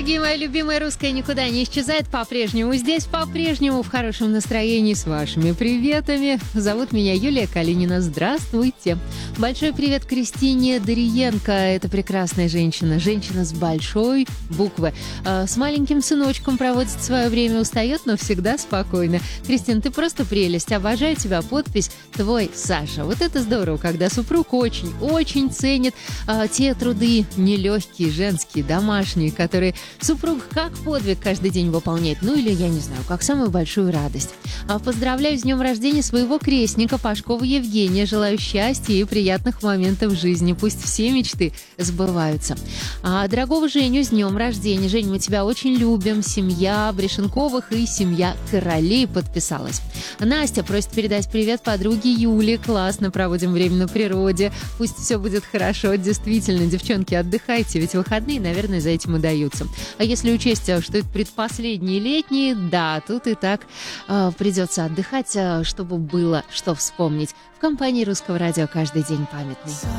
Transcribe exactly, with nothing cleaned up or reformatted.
Дорогие мои любимые, русская никуда не исчезает, по-прежнему здесь, по-прежнему в хорошем настроении с вашими приветами. Зовут меня Юлия Калинина. Здравствуйте. Большой привет Кристине Дариенко. Это прекрасная женщина. Женщина с большой буквы. С маленьким сыночком проводит свое время, устает, но всегда спокойно. Кристина, ты просто прелесть. Обожаю тебя. Подпись «Твой Саша». Вот это здорово, когда супруг очень, очень ценит а, те труды нелегкие, женские, домашние, которые супруг как подвиг каждый день выполняет. Ну или, я не знаю, как самую большую радость. А, поздравляю с днем рождения своего крестника Пашкова Евгения. Желаю счастья и приятных моментов в жизни. Пусть все мечты сбываются. А, дорогого Женю с днем рождения. Жень, мы тебя очень любим. Семья Брешенковых и семья Королей подписалась. Настя просит передать привет подруге Юле. Классно проводим время на природе. Пусть все будет хорошо. Действительно, девчонки, отдыхайте, ведь выходные, наверное, за этим и даются. А если учесть, что это предпоследние летние, да, тут и так э, придется отдыхать, э, чтобы было что вспомнить. В компании Русского радио каждый день памятный.